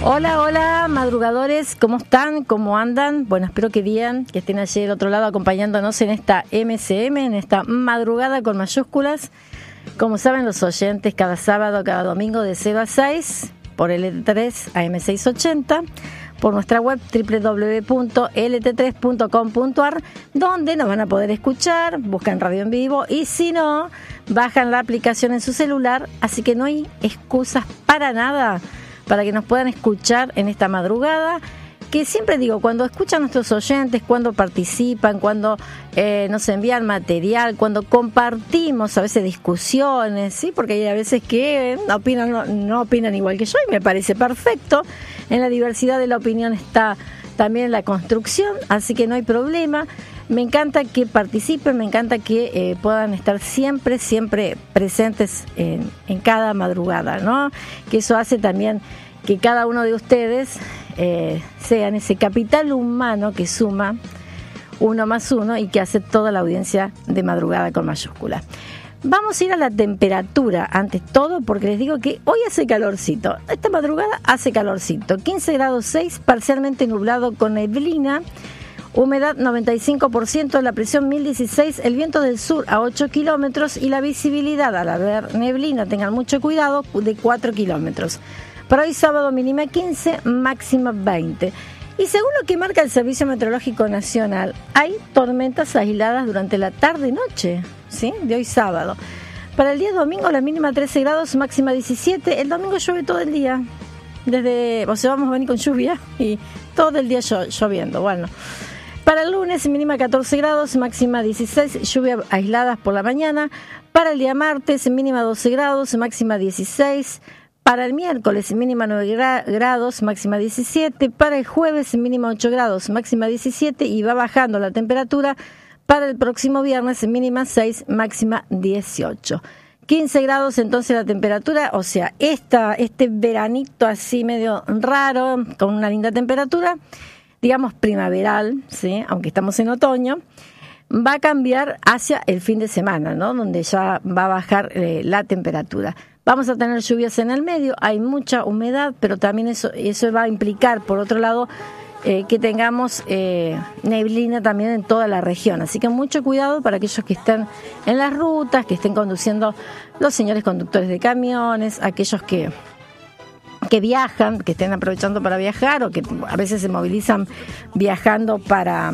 Hola, hola, madrugadores, ¿cómo están? ¿Cómo andan? Bueno, espero que bien, que estén allí del otro lado acompañándonos en esta MCM, en esta madrugada con mayúsculas. Como saben los oyentes, cada sábado, cada domingo de 0 a 6, por LT3 AM680, por nuestra web www.lt3.com.ar, donde nos van a poder escuchar, buscan radio en vivo y si no, bajan la aplicación en su celular, así que no hay excusas para nada para que nos puedan escuchar en esta madrugada, que siempre digo, cuando escuchan a nuestros oyentes, cuando participan, cuando nos envían material, cuando compartimos a veces discusiones, ¿sí? Porque hay a veces que no opinan igual que yo y me parece perfecto. En la diversidad de la opinión está también la construcción, así que no hay problema. Me encanta que participen, me encanta que puedan estar siempre presentes en cada madrugada, ¿no? Que eso hace también que cada uno de ustedes sean ese capital humano que suma 1 más 1 y que hace toda la audiencia de madrugada con mayúsculas. Vamos a ir a la temperatura antes todo, porque les digo que hoy hace calorcito. Esta madrugada hace calorcito. 15 grados 6, parcialmente nublado con neblina. Humedad 95%, la presión 1016, el viento del sur a 8 kilómetros y la visibilidad al haber neblina, tengan mucho cuidado, de 4 kilómetros. Para hoy sábado mínima 15, máxima 20. Y según lo que marca el Servicio Meteorológico Nacional, hay tormentas aisladas durante la tarde-noche, ¿sí? De hoy sábado. Para el día domingo la mínima 13 grados, máxima 17. El domingo llueve todo el día. Vamos a venir con lluvia y todo el día lloviendo. Bueno. Para el lunes, mínima 14 grados, máxima 16, lluvias aisladas por la mañana. Para el día martes, mínima 12 grados, máxima 16. Para el miércoles, mínima 9 grados, máxima 17. Para el jueves, mínima 8 grados, máxima 17. Y va bajando la temperatura. Para el próximo viernes, mínima 6, máxima 18. 15 grados entonces la temperatura, o sea, este veranito así medio raro, con una linda temperatura, digamos primaveral, ¿sí? Aunque estamos en otoño, va a cambiar hacia el fin de semana, ¿no? Donde ya va a bajar la temperatura. Vamos a tener lluvias en el medio, hay mucha humedad, pero también eso va a implicar, por otro lado, que tengamos neblina también en toda la región. Así que mucho cuidado para aquellos que estén en las rutas, que estén conduciendo, los señores conductores de camiones, aquellos que viajan, que estén aprovechando para viajar o que a veces se movilizan viajando para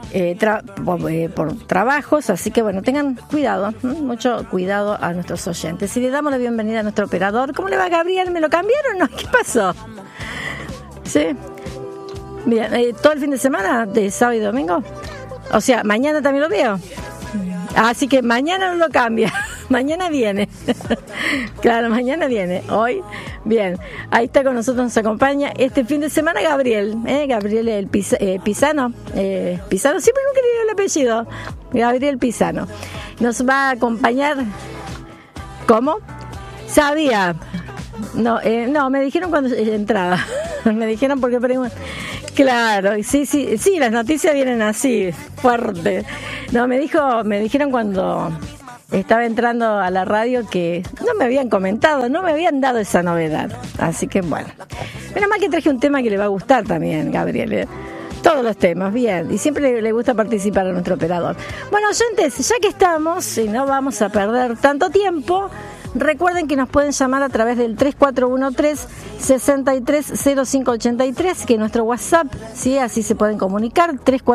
por trabajos, así que bueno, tengan cuidado, mucho cuidado a nuestros oyentes. Y le damos la bienvenida a nuestro operador. ¿Cómo le va, Gabriel? ¿Me lo cambiaron o no? ¿Qué pasó? ¿Sí? Bien, ¿todo el fin de semana, de sábado y domingo? O sea, mañana también lo veo. Así que mañana no lo cambia. Mañana viene. Claro, mañana viene. Hoy, bien. Ahí está con nosotros, nos acompaña este fin de semana Gabriel. Gabriel el Pisano. Pisano, siempre nunca le digo el apellido. Gabriel Pisano. Nos va a acompañar. ¿Cómo? Sabía. No, me dijeron cuando entraba. Me dijeron porque preguntan. Claro, sí, las noticias vienen así, fuerte. No, me dijeron cuando estaba entrando a la radio que no me habían comentado, no me habían dado esa novedad. Así que bueno, menos mal que traje un tema que le va a gustar también, Gabriel. Todos los temas, bien, y siempre le gusta participar a nuestro operador. Bueno, oyentes, ya que estamos y no vamos a perder tanto tiempo, recuerden que nos pueden llamar a través del 3413-630583, que es nuestro WhatsApp, ¿sí? Así se pueden comunicar,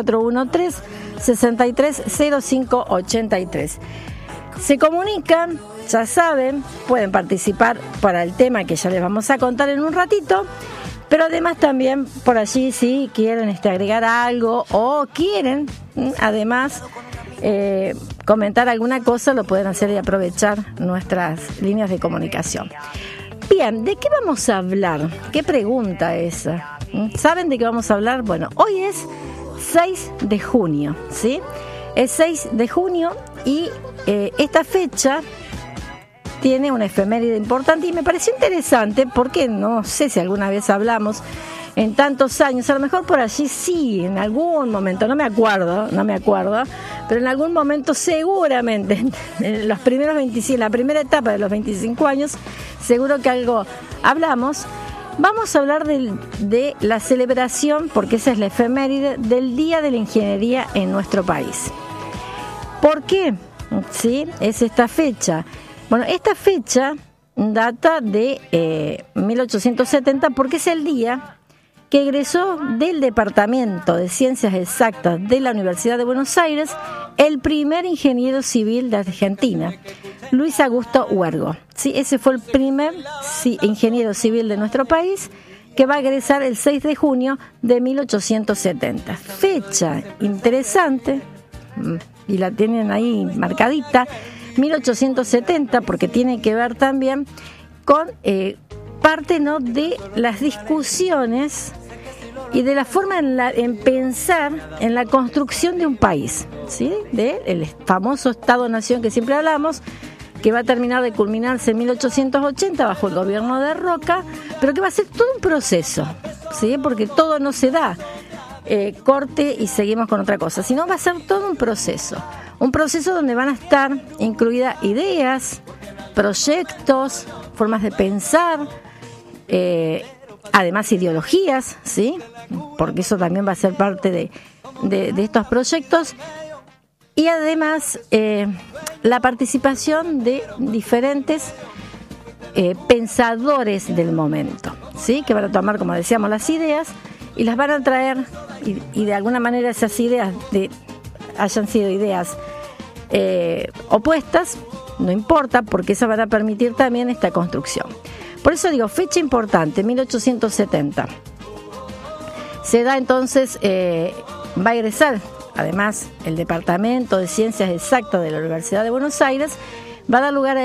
3413-630583. Se comunican, ya saben, pueden participar para el tema que ya les vamos a contar en un ratito, pero además también por allí si quieren agregar algo o quieren además comentar alguna cosa, lo pueden hacer y aprovechar nuestras líneas de comunicación. Bien, ¿de qué vamos a hablar? ¿Qué pregunta esa? ¿Saben de qué vamos a hablar? Bueno, hoy es 6 de junio, ¿sí? Es 6 de junio y esta fecha tiene una efeméride importante y me pareció interesante porque no sé si alguna vez hablamos en tantos años, a lo mejor por allí sí, en algún momento, no me acuerdo, pero en algún momento seguramente, en los primeros 25, la primera etapa de los 25 años, seguro que algo hablamos Vamos a hablar de la celebración, porque esa es la efeméride, del Día de la Ingeniería en nuestro país. ¿Por qué? ¿Sí? Es esta fecha. Bueno, esta fecha data de 1870 porque es el día que egresó del Departamento de Ciencias Exactas de la Universidad de Buenos Aires el primer ingeniero civil de Argentina, Luis Augusto Huergo. Sí, ese fue el primer ingeniero civil de nuestro país que va a egresar el 6 de junio de 1870. Fecha interesante, y la tienen ahí marcadita, 1870, porque tiene que ver también con parte, ¿no?, de las discusiones y de la forma en pensar en la construcción de un país, ¿sí? El famoso Estado-Nación que siempre hablamos, que va a terminar de culminarse en 1880 bajo el gobierno de Roca, pero que va a ser todo un proceso, ¿sí? Porque todo no se da corte y seguimos con otra cosa, sino va a ser todo un proceso donde van a estar incluidas ideas, proyectos, formas de pensar, además ideologías, ¿sí? Porque eso también va a ser parte de estos proyectos, y además la participación de diferentes pensadores del momento, ¿sí? Que van a tomar, como decíamos, las ideas y las van a traer, y de alguna manera esas ideas hayan sido ideas opuestas, no importa, porque eso va a permitir también esta construcción. Por eso digo, fecha importante, 1870. Se da entonces, va a egresar, además, el Departamento de Ciencias Exactas de la Universidad de Buenos Aires, va a dar lugar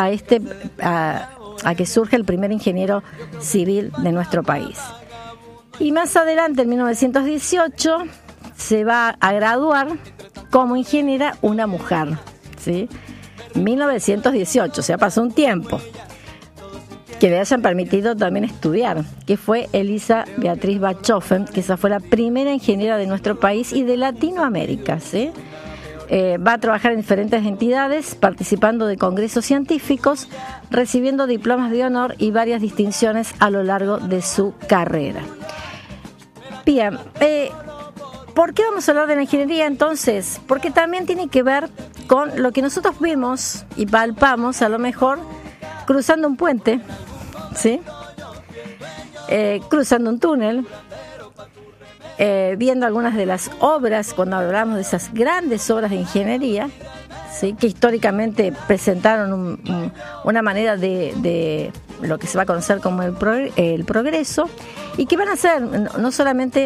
a que surja el primer ingeniero civil de nuestro país. Y más adelante, en 1918, se va a graduar como ingeniera una mujer, ¿sí? 1918, o sea, pasó un tiempo. Que le hayan permitido también estudiar, que fue Elisa Beatriz Bachofen, que esa fue la primera ingeniera de nuestro país y de Latinoamérica, ¿sí? Va a trabajar en diferentes entidades, participando de congresos científicos, recibiendo diplomas de honor y varias distinciones a lo largo de su carrera. Bien, ¿por qué vamos a hablar de la ingeniería entonces? Porque también tiene que ver con lo que nosotros vemos y palpamos, a lo mejor, cruzando un puente, ¿sí? Cruzando un túnel, viendo algunas de las obras, cuando hablamos de esas grandes obras de ingeniería, ¿sí? Que históricamente presentaron una manera de lo que se va a conocer como el progreso, y que van a ser no solamente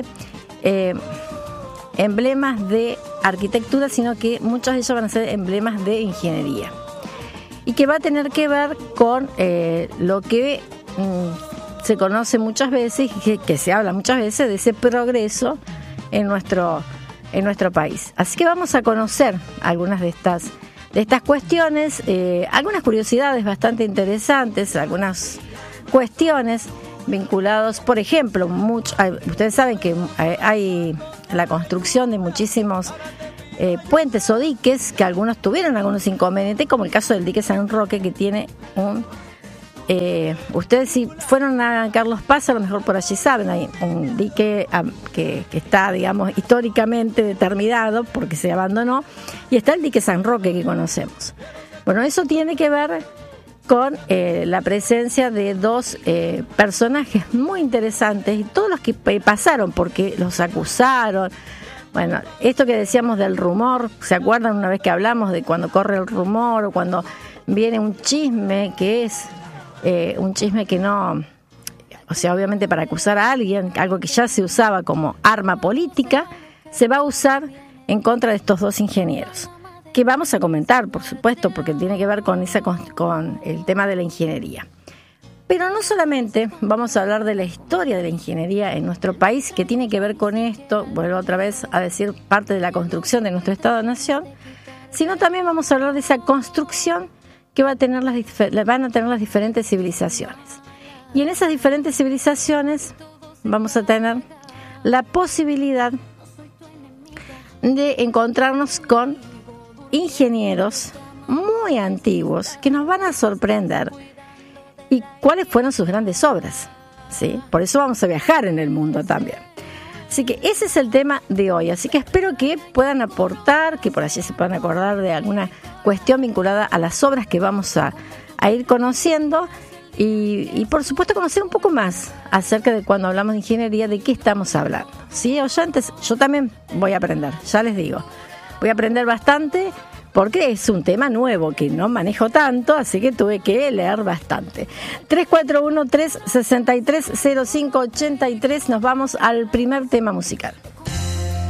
emblemas de arquitectura, sino que muchos de ellos van a ser emblemas de ingeniería, y que va a tener que ver con lo que se conoce muchas veces, que se habla muchas veces de ese progreso en nuestro país. Así que vamos a conocer algunas de estas cuestiones, algunas curiosidades bastante interesantes, algunas cuestiones vinculadas, por ejemplo, ustedes saben que hay la construcción de muchísimos puentes o diques, que algunos tuvieron algunos inconvenientes, como el caso del dique San Roque, que tiene ustedes si fueron a Carlos Paz, a lo mejor por allí saben, hay un dique que está, digamos, históricamente determinado porque se abandonó, y está el dique San Roque que conocemos. Bueno, eso tiene que ver con la presencia de dos personajes muy interesantes, y todos los que pasaron, porque los acusaron. Bueno, esto que decíamos del rumor, ¿se acuerdan una vez que hablamos de cuando corre el rumor o cuando viene un chisme que es un chisme que no, o sea, obviamente para acusar a alguien, algo que ya se usaba como arma política, se va a usar en contra de estos dos ingenieros, que vamos a comentar, por supuesto, porque tiene que ver con el tema de la ingeniería. Pero no solamente vamos a hablar de la historia de la ingeniería en nuestro país, que tiene que ver con esto, vuelvo otra vez a decir, parte de la construcción de nuestro Estado-Nación, sino también vamos a hablar de esa construcción que van a tener las diferentes civilizaciones. Y en esas diferentes civilizaciones vamos a tener la posibilidad de encontrarnos con ingenieros muy antiguos que nos van a sorprender. ¿Y cuáles fueron sus grandes obras? ¿sí? Por eso vamos a viajar en el mundo también. Así que ese es el tema de hoy. Así que espero que puedan aportar, que por allí se puedan acordar de alguna cuestión vinculada a las obras que vamos a ir conociendo. Y por supuesto conocer un poco más acerca de cuando hablamos de ingeniería, de qué estamos hablando. ¿Sí, oyentes? Yo también voy a aprender, ya les digo. Voy a aprender bastante porque es un tema nuevo que no manejo tanto, así que tuve que leer bastante. 341-363-0583, nos vamos al primer tema musical.